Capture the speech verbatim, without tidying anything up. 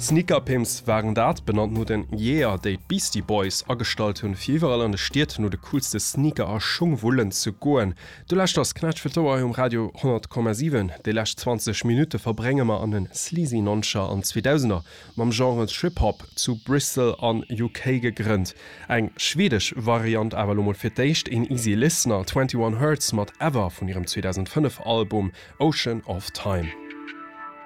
Sneakerpimps waren dat benannt no den Jeer déi Beastie Boys astalt hunn Fiwerall an de Stiert no de coolste Sneaker a Schungwullen ze goen. Du lächt ass Knatschfirtower um Radio hundert Komma sieben, déi lächt zwanzig Minute verbrengemer an den Sleazy Noncher an zweitausender mam Genre Trip-Hop zu Bristol an U K gegrünnnt. Eg schwedisch Variant awer lommel fir d'éicht en Easy Listener einundzwanzig Hertz mat Ever vun ihrem zweitausendfünf Album Ocean of Time.